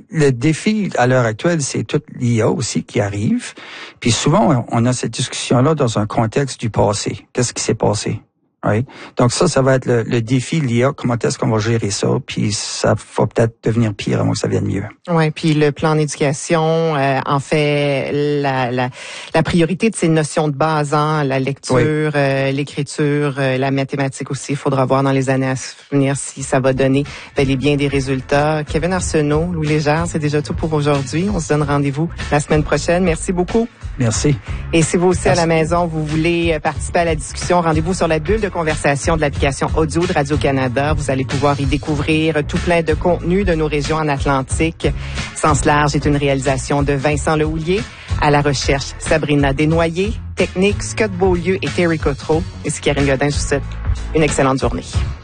le défi à l'heure actuelle, c'est toute l'IA aussi qui arrive. Puis souvent, on a cette discussion-là dans un contexte du passé. Qu'est-ce qui s'est passé? Right? Donc ça va être le défi, l'IA. Comment est-ce qu'on va gérer ça? Puis ça va peut-être devenir pire avant que ça vienne mieux. Oui, puis le plan d'éducation en fait la priorité de ces notions de base, hein, la lecture, l'écriture, la mathématique aussi. Il faudra voir dans les années à venir si ça va donner bel et bien des résultats. Kevin Arsenault, Louis Légère, c'est déjà tout pour aujourd'hui. On se donne rendez-vous la semaine prochaine. Merci beaucoup. Merci. Et si vous aussi à la maison, vous voulez participer à la discussion, rendez-vous sur la bulle de conversation de l'application audio de Radio-Canada. Vous allez pouvoir y découvrir tout plein de contenus de nos régions en Atlantique. Sens large est une réalisation de Vincent Lehoulier. À la recherche, Sabrina Desnoyers. Technique, Scott Beaulieu et Terry Cotreau. Et c'est Karine Godin. Je vous souhaite une excellente journée.